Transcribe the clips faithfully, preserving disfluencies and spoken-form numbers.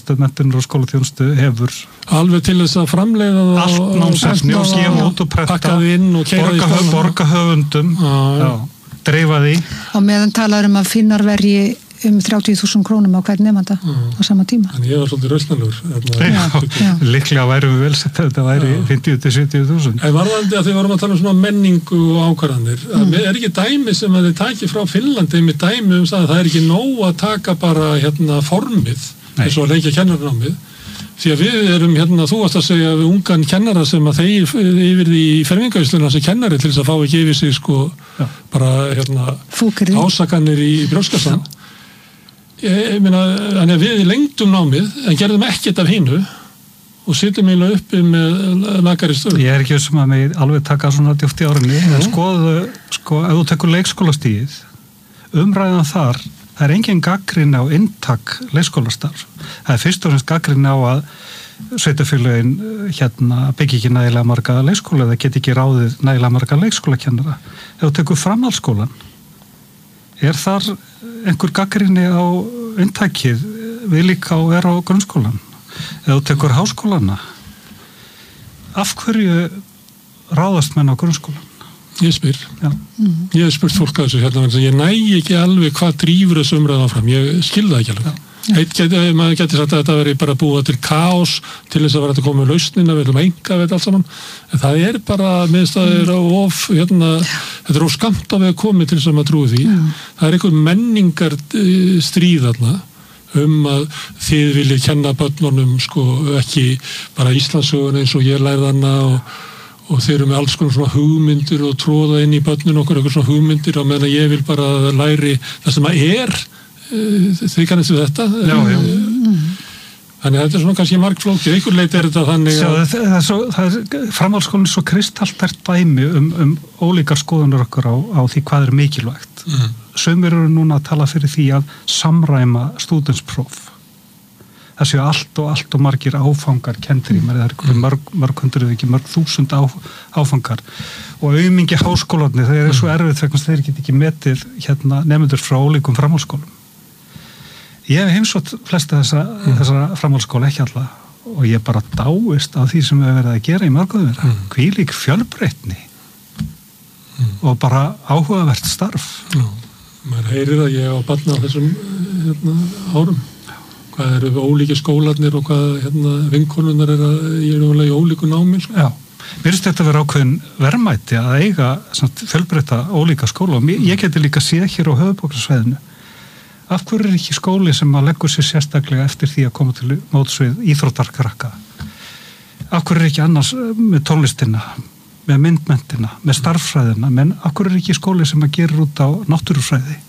miðstöð menntunar og skólaþjónustu hefur alveg til þess að framleiða það allt námsefni og gefa út og prenta pakka því inn og keyra því í borga, skólann. borga höfundum Já, já. Já, dreifa því á meðan talar um að finnar verji um þrjátíu þúsund krónum á hvern nemanda Mm. á sama tíma. En ég var svolítið rausnalegur. Já. líklega værum við vel sett að þetta væri fimmtíu til sjötíu þúsund En varðandi að þið vorum að tala um svona menningu og ákvarðanir, mm. er ekki dæmi sem að þið taki frá Finnlandi með dæmi um það að það er ekki nóg að taka bara hérna formið, Nei. eins og að leikja kennaranámið, því að við erum hérna, þú varst að segja við ungan kennara sem að þeir yfir því fermingavísluna sem kennari til þess að fá ekki yfir sig sko Já. bara hérna Fúkirði. ásakanir í brjóskassan. Ég, ég meina, þannig að við lengdum námið en gerðum ekkert af hinu og sittum eiginlega uppi með nakari stöðu. Ég er ekki sem að mig alveg taka svona djúpt í árinni en skoðu, sko, ef þú tekur leikskólastíð umræðan þar, það er engin gagnrýni á inntak leikskólastarf. Það er fyrst og fremst gagnrýni á að sveitarfélögin hérna byggja ekki nægilega marga leikskóla eða get ekki ráðið nægilega marga leikskólakennara. Ef þú tekur framhaldsskólan, er þar einhver gagnrýni á inntakið við líka á er á grunnskólan? Ef þú tekur háskólana, af hverju ráðast menn á grunnskólan? Ég spyr. Já. Mm. Ég hef spurt fólk að þessu hérna, ég næ ekki alveg hvað drífur þessu umræða fram, ég skil það ekki alveg. Eitt geti, maður geti sagt að þetta veri bara búið til kaos til þess að vera að koma með lausnina, við viljum enga við allt saman, en það er bara minnst að það er of, hérna, þetta er of skamt að við að komi til þess að maður trúi því. Mm. Það er einhver menningar stríð þarna um að þið viljið kenna börnunum sko ekki bara Íslandssögun eins og ég lærði hana og og þeir eru með alls konar svona hugmyndir og tróða inn í börnun okkur eitthvað svona hugmyndir og meðan að ég vil bara læri það sem að er þið kannast við þetta Já, já. Þannig að þetta er svona kannski margflókið einhver leit er þetta þannig Sjá, það, það er svo, það er framhaldsskólinn svo kristalltært dæmi um, um ólíkar skoðunar okkur á, á því hvað er mikilvægt mm. Sumir eru núna að tala fyrir því að samræma stúdentspróf það séu allt og allt og margir áfangar kendir í mér, það er mörg, mörg hundruð ekki, mörg þúsund á, áfangar og aumingi háskólarnir, þeir eru svo erfið þegar þeir get ekki metið hérna, nefnendur frá ólíkum framhaldsskólum. Ég hef heimsótt flesta þessa, mm. þessa framhaldsskóla, ekki alla, og ég bara dáist á því sem við verðum að gera í mörgum þeirra, mm. hvílík fjölbreytni mm. og bara áhugavert starf. Já, maður heyrir að ég á barna á þessum hérna, árum. Hvað eru við ólíki skólarnir og hvað hérna, vinkonunar er að ég er alveg í ólíku námi. Sko. Já, mér finnst þetta að vera ákveðin verðmæti að eiga fjölbreytta ólíka skóla og ég geti líka séð hér á höfuðborgarsvæðinu. Af hverju er ekki skóli sem að leggur sér sérstaklega eftir því að koma til mótsvið íþróttarkrakka? Af hverju er ekki annars með tónlistina, með myndmentina, með starffræðina, menn af hverju er ekki skóli sem að gera út á náttúrufræði?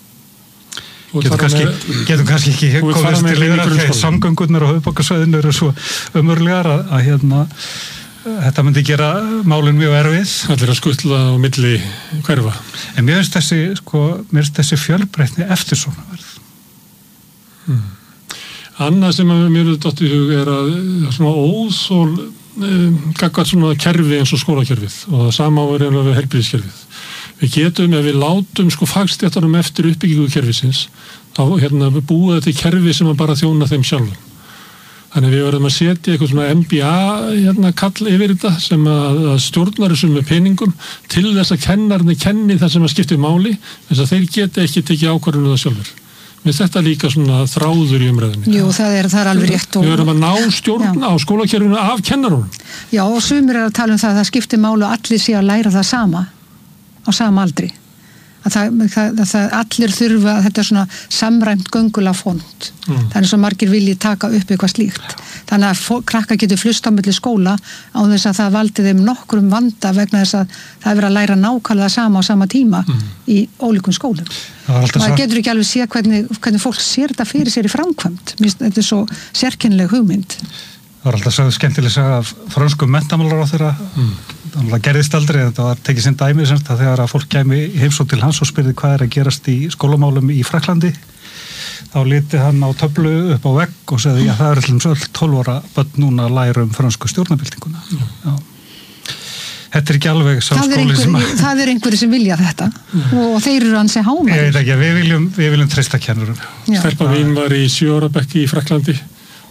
Getur kannski, getur kannski ekki komist til yfir að samgöngurnar á höfuðborgarsvæðinu eru svo ömurlegar að, að hérna, þetta myndi gera málin mjög erfið. Allir að skutla á milli hverfa. En mér finnst þessi, sko, mér finnst þessi fjölbreytni eftirsóknarverð. Hmm. Annað sem að mér er dott í hug er að svona óþol um, gagnvart svona kerfi eins og skólakerfið og það sama á er einlega við heilbrigðiskerfið. Við getum, ef við látum sko fagstéttunum eftir uppbyggingu kerfisins, þá hérna búa þetta í kerfi sem að bara þjóna þeim sjálfum. Þannig við verðum að setja eitthvað svona M B A hérna kall yfir þetta sem að, að stjórnar þessum með peningum til þess að kennarnir kenni það sem að skipti máli, þess að þeir geti ekki tekið ákvörðun það sjálfur. Með þetta líka svona þráður í umræðinni. Jú, það er, það er alveg rétt. Og... Við verðum að ná stjórn já. Á skólakerfinu af kennarunum. Já, og sumir er að tala um það að það skipti máli og allir sé að læra það sama. Á sama aldri að það, það, það allir þurfa að þetta er svona samræmt göngulafont mm. það er eins og margir vilji taka upp eitthvað slíkt þannig að fólk, krakka getur flust á milli skóla á þess að það valdi þeim nokkrum vanda vegna þess að það er verið að læra nákvæmlega sama á sama tíma mm. í ólíkum skólum og það getur ekki alveg séð hvernig, hvernig fólk sér þetta fyrir sér í framkvæmt þetta er svo sérkennileg hugmynd. Það var alltaf svo skemmtileg að segja af frönskum menntamálaráðherra mm. það gerðist aldrei, þetta var tekið sinn dæmi semst að þegar að fólk kæmi í heimsókn til hans og spurði hvað er að gerast í skólamálum í Frakklandi þá liti hann á töflu upp á vegg og segði að það er alltaf tólf ára börn núna að læra um frönsku stjórnarbyltinguna mm. Já. Þetta er ekki alveg sá skóli sem að... Það er einhverju sem vilja þetta mm. og þeir eru ansi hámæður. Ég veit ekki, við viljum, við viljum treysta kennurum. Stelpa mín var í sjö ára bekki í Frakklandi